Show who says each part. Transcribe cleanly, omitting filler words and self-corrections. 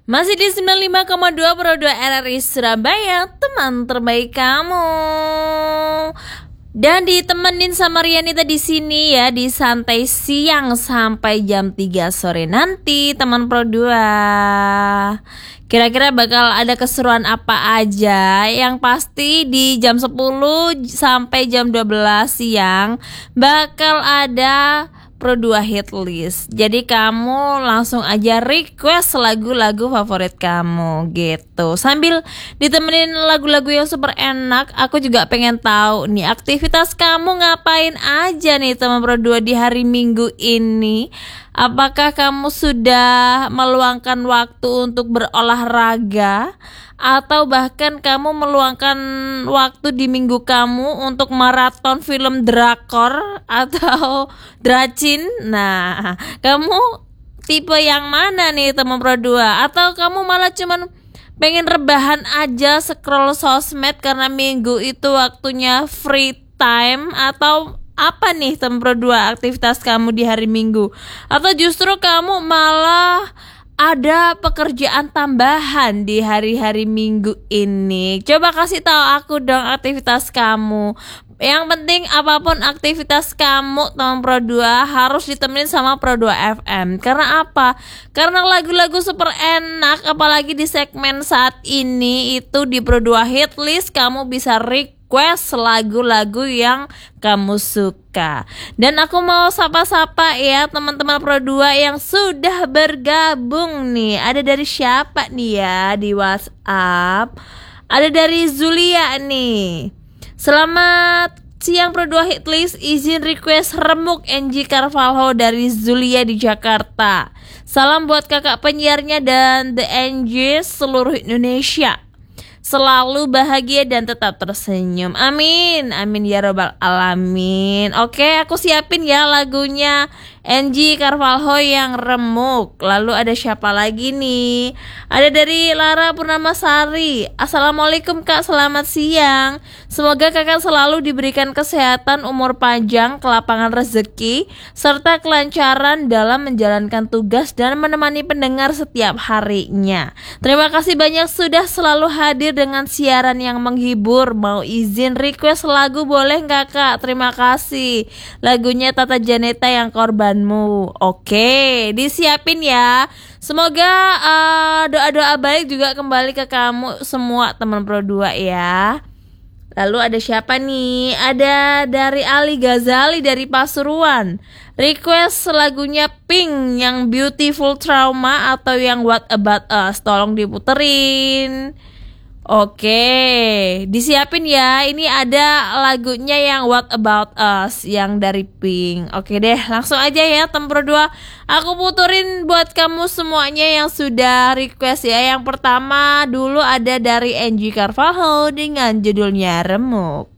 Speaker 1: Masih di 95,2 Pro 2 RRI Surabaya, teman terbaik kamu. Dan ditemenin sama Rianita di sini ya, di santai siang sampai jam 3 sore nanti, teman Pro 2. Kira-kira bakal ada keseruan apa aja? Yang pasti di jam 10 sampai jam 12 siang bakal ada Pro 2 hit list. Jadi kamu langsung aja request lagu-lagu favorit kamu gitu. Sambil ditemenin lagu-lagu yang super enak, aku juga pengen tahu nih aktivitas kamu ngapain aja nih teman Pro 2 di hari Minggu ini. Apakah kamu sudah meluangkan waktu untuk berolahraga? Atau bahkan kamu meluangkan waktu di minggu kamu untuk maraton film drakor atau dracin. Nah, kamu tipe yang mana nih teman Pro 2? Atau kamu malah cuman pengen rebahan aja scroll sosmed karena minggu itu waktunya free time? Atau apa nih teman Pro 2 aktivitas kamu di hari Minggu? Atau justru kamu malah ada pekerjaan tambahan di hari-hari Minggu ini? Coba kasih tahu aku dong aktivitas kamu. Yang penting apapun aktivitas kamu teman Pro 2 harus ditemenin sama Pro 2 FM. Karena apa? Karena lagu-lagu super enak, apalagi di segmen saat ini itu di Pro 2 hit list kamu bisa request lagu-lagu yang kamu suka. Dan aku mau sapa-sapa ya teman-teman Pro 2 yang sudah bergabung nih. Ada dari siapa nih ya di WhatsApp? Ada dari Zulia nih. Selamat siang Pro 2 hit list, izin request Remuk NG Carvalho dari Zulia di Jakarta. Salam buat kakak penyiarnya dan The NG seluruh Indonesia. Selalu bahagia dan tetap tersenyum. Amin. Amin ya robbal alamin. Oke, aku siapin ya lagunya NG Carvalho yang Remuk. Lalu ada siapa lagi nih? Ada dari Lara Purnamasari. Assalamualaikum Kak, selamat siang. Semoga kakak selalu diberikan kesehatan, umur panjang, kelapangan rezeki, serta kelancaran dalam menjalankan tugas dan menemani pendengar setiap harinya. Terima kasih banyak sudah selalu hadir dengan siaran yang menghibur. Mau izin request lagu boleh nggak Kak? Terima kasih. Lagunya Tata Janeta yang Korbanmu. Oke, disiapin ya. Semoga doa-doa baik juga kembali ke kamu semua teman Pro 2 ya. Lalu ada siapa nih? Ada dari Ali Ghazali dari Pasuruan. Request lagunya Pink yang Beautiful Trauma atau yang What About Us. Tolong diputerin. Oke, disiapin ya. Ini ada lagunya yang What About Us yang dari Pink. Oke deh, langsung aja ya Tempro 2. Aku puterin buat kamu semuanya yang sudah request ya. Yang pertama dulu ada dari NG Carvalho dengan judulnya Remuk.